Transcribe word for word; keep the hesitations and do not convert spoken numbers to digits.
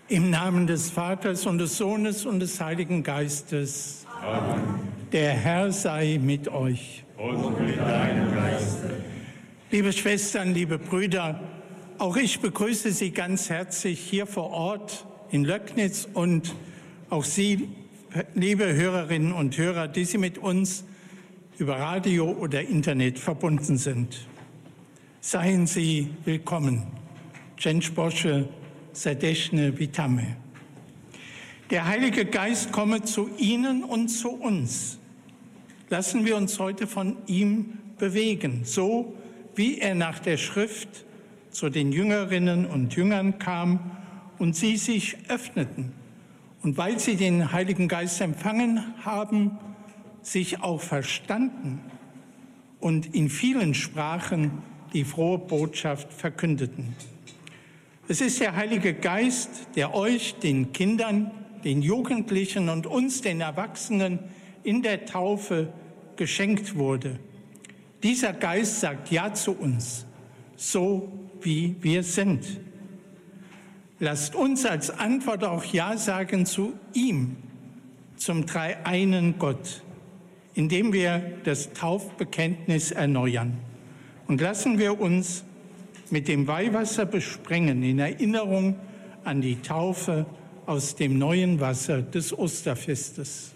Im Namen des Vaters und des Sohnes und des Heiligen Geistes. Amen. Der Herr sei mit euch. Und mit deinem Geiste. Liebe Schwestern, liebe Brüder, auch ich begrüße Sie ganz herzlich hier vor Ort in Löcknitz und auch Sie, liebe Hörerinnen und Hörer, die Sie mit uns über Radio oder Internet verbunden sind. Seien Sie willkommen. Dzień Boże, serdeczne witamy. Der Heilige Geist komme zu Ihnen und zu uns. Lassen wir uns heute von ihm bewegen, so wie er nach der Schrift zu den Jüngerinnen und Jüngern kam und sie sich öffneten. Und weil sie den Heiligen Geist empfangen haben, sich auch verstanden und in vielen Sprachen die frohe Botschaft verkündeten. Es ist der Heilige Geist, der euch, den Kindern, den Jugendlichen und uns, den Erwachsenen, in der Taufe geschenkt wurde. Dieser Geist sagt Ja zu uns, so wie wir sind. Lasst uns als Antwort auch Ja sagen zu ihm, zum dreieinen Gott, indem wir das Taufbekenntnis erneuern. Und lassen wir uns mit dem Weihwasser besprengen in Erinnerung an die Taufe aus dem neuen Wasser des Osterfestes.